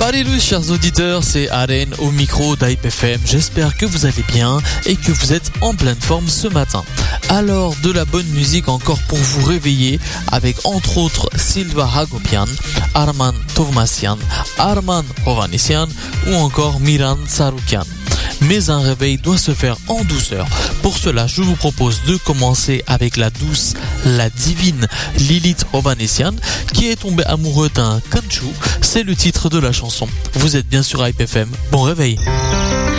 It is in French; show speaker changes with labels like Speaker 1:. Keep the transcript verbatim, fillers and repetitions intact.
Speaker 1: Salut chers auditeurs, c'est Aren au micro d'Hype F M. J'espère que vous allez bien et que vous êtes en pleine forme ce matin. Alors de la bonne musique encore pour vous réveiller avec entre autres Silva Hagopian, Arman Tovmassian, Arman Hovhannisyan ou encore Miran Tsaroukian. Mais un réveil doit se faire en douceur. Pour cela, je vous propose de commencer avec la douce, la divine Lilith Hovhannisyan qui est tombée amoureuse d'un Kanchu. C'est le titre de la chanson. Vous êtes bien sur Hype F M. Bon réveil.